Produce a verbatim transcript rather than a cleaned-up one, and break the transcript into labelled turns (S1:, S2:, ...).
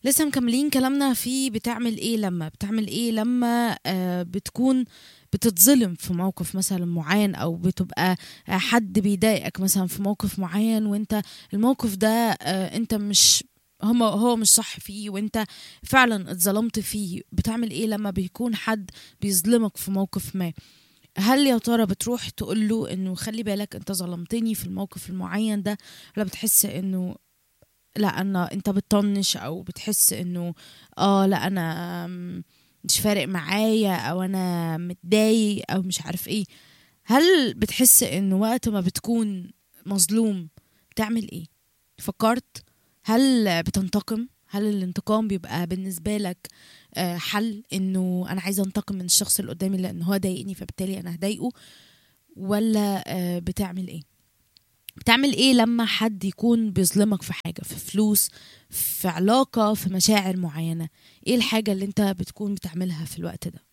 S1: لسه مكملين كلامنا في بتعمل ايه لما بتعمل ايه لما آه بتكون بتتظلم في موقف مثلا معين، او بتبقى آه، حد بيضايقك مثلا في موقف معين، وانت الموقف ده آه انت مش هو هو مش صح فيه، وانت فعلا اتظلمت فيه. بتعمل ايه لما بيكون حد بيظلمك في موقف ما؟ هل يا ترى بتروح تقول له انه خلي بالك انت ظلمتني في الموقف المعين ده، ولا بتحس انه لا انا انت بتطنش، او بتحس انه اه لا انا م- مش فارق معايا، او انا متضايق، او مش عارف ايه؟ هل بتحس انه وقت ما بتكون مظلوم بتعمل ايه؟ فكرت؟ هل بتنتقم؟ هل الانتقام بيبقى بالنسبة لك آه، حل انه انا عايزة انتقم من الشخص اللي قدامي لان هو ضايقني فبالتالي انا هضايقه؟ ولا آه، بتعمل ايه؟ بتعمل ايه لما حد يكون بيظلمك في حاجة، في فلوس، في علاقة، في مشاعر معينة؟ ايه الحاجة اللي انت بتكون بتعملها في الوقت ده؟